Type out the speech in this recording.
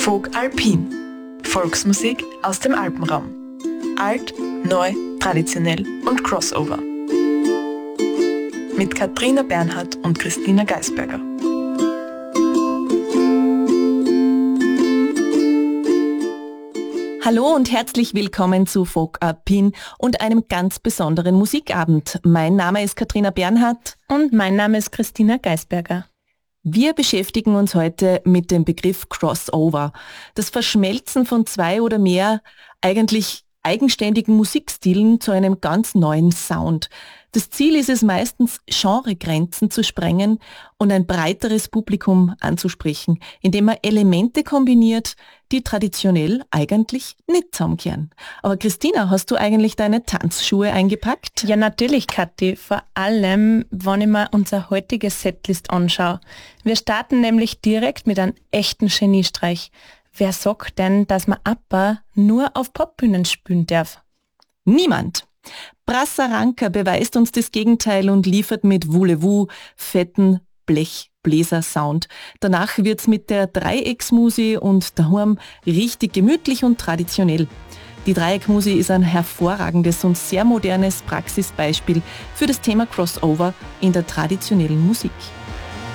Folk Alpin. Volksmusik aus dem Alpenraum. Alt, neu, traditionell und Crossover. Mit Katharina Bernhardt und Christina Geisberger. Hallo und herzlich willkommen zu Folk Alpin und einem ganz besonderen Musikabend. Mein Name ist Katharina Bernhardt. Und mein Name ist Christina Geisberger. Wir beschäftigen uns heute mit dem Begriff Crossover. Das Verschmelzen von zwei oder mehr eigentlich eigenständigen Musikstilen zu einem ganz neuen Sound. Das Ziel ist es meistens, Genregrenzen zu sprengen und ein breiteres Publikum anzusprechen, indem man Elemente kombiniert, die traditionell eigentlich nicht zusammenkehren. Aber Christina, hast du eigentlich deine Tanzschuhe eingepackt? Ja, natürlich, Kathi. Vor allem, wenn ich mir unser heutiges Setlist anschaue. Wir starten nämlich direkt mit einem echten Geniestreich. Wer sagt denn, dass man ABBA nur auf Popbühnen spielen darf? Niemand. Brassaranka beweist uns das Gegenteil und liefert mit Voulez-vous fetten Blechbläser-Sound. Danach wird's mit der Dreiecksmusi und daheim richtig gemütlich und traditionell. Die Dreieckmusi ist ein hervorragendes und sehr modernes Praxisbeispiel für das Thema Crossover in der traditionellen Musik.